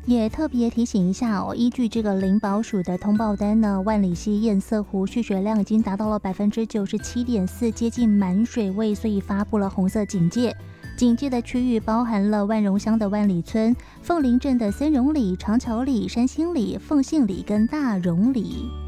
也特别提醒一下哦，依据这个林保署的通报单呢，万里溪堰塞湖蓄水量已经达到了97.4%，接近满水位，所以发布了红色警戒。警戒的区域包含了万荣乡的万里村、凤林镇的森荣里、长桥里、山兴里、凤信里跟大荣里。